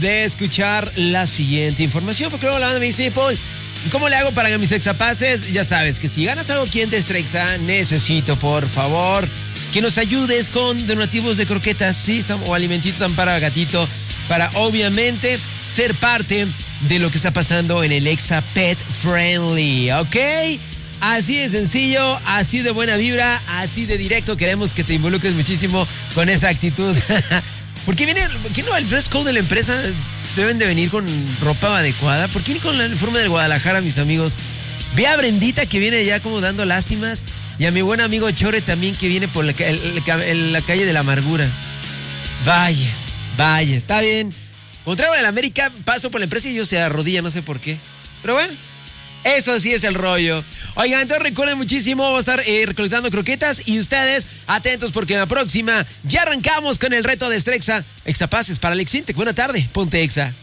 de escuchar la siguiente información, porque luego la banda me dice, Paul, ¿cómo le hago para que mis exapases? Ya sabes que si ganas algo aquí en Destrexa, necesito, por favor, que nos ayudes con donativos de croquetas, ¿sí? O alimentito tan para gatito, para obviamente ser parte de lo que está pasando en el Exa Pet Friendly, ¿ok? Así de sencillo, así de buena vibra, así de directo. Queremos que te involucres muchísimo con esa actitud. ¿Por qué no el dress code de la empresa deben de venir con ropa adecuada? ¿Por qué ni con la uniforme del Guadalajara, mis amigos? Ve a Brendita que viene ya como dando lástimas y a mi buen amigo Chore también que viene por la calle de la amargura. Vaya, está bien. Contrario a la América, paso por la empresa y yo se arrodilla, no sé por qué. Pero bueno, eso sí es el rollo. Oigan, entonces recuerden muchísimo, vamos a estar recolectando croquetas y ustedes atentos porque en la próxima ya arrancamos con el reto de Destrexa. Exapases para Alex Intec. Buena tarde, ponte Exa.